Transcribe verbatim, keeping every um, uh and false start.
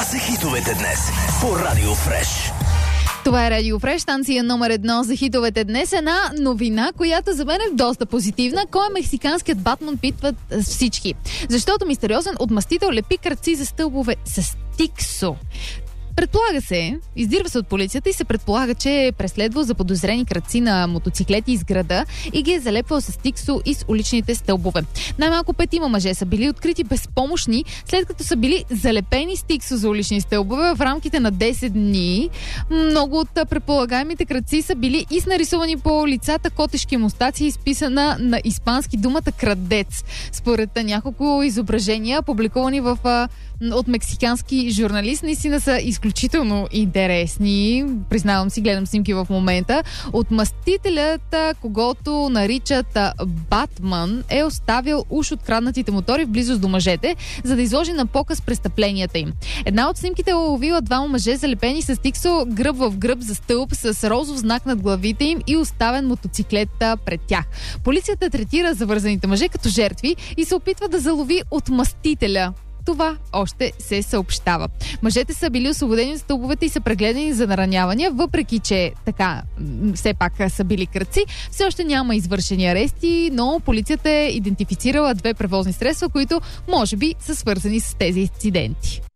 са хитовете днес по Радио Фреш. Това е Радио Фреш, станция номер едно за хитовете днес. Една новина, която за мен е доста позитивна. Кой е мексиканският Батман, питват всички. Защото мистериозен отмъстител лепи крадци за стълбове с тиксо. Предполага се, издирва се от полицията и се предполага, че е преследвал заподозрени крадци на мотоциклети из града и ги е залепвал с тиксо из уличните стълбове. Най-малко петима мъже са били открити безпомощни, след като са били залепени с тиксо за улични стълбове в рамките на десет дни. Много от предполагаемите крадци са били и с нарисувани по лицата котешки мустаци и изписана на испански думата крадец. Според няколко изображения, публикувани в от мексикански журналист, наистина са изключително интересни. Признавам си, гледам снимки в момента. Отмъстителят, когото наричат Батман, е оставил уж откраднатите мотори в близост до мъжете, за да изложи на показ престъпленията им. Една от снимките е уловила двама мъже, залепени с тиксо гръб в гръб за стълб с розов знак над главите им и оставен мотоциклет пред тях. Полицията третира завързаните мъже като жертви и се опитва да залови отмъстителя. Това още се съобщава. Мъжете са били освободени от стълбовете и са прегледани за наранявания, въпреки че така все пак са били крадци. Все още няма извършени арести, но полицията е идентифицирала две превозни средства, които може би са свързани с тези инциденти.